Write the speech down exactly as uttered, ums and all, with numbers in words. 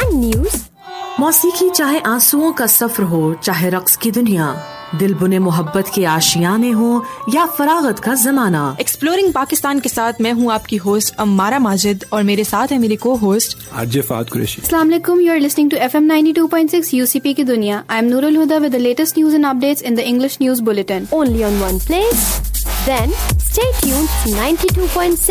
And news. मौसीकी चाहे आंसुओं का सफर हो, चाहे रक्स की दुनिया, दिल बुने मोहब्बत के आशियाने हो या फरागत का जमाना। एक्सप्लोरिंग पाकिस्तान के साथ मैं हूँ आपकी होस्ट अम्मारा माजिद और मेरे साथ है मेरी को होस्ट आरजे फात कुरैशी। अस्सलाम वालेकुम, you are listening to F M ninety two point six UCP की दुनिया। I am Nurul Huda with the latest news and updates in the English news bulletin. Only on one place. Then stay tuned to ninety-two point six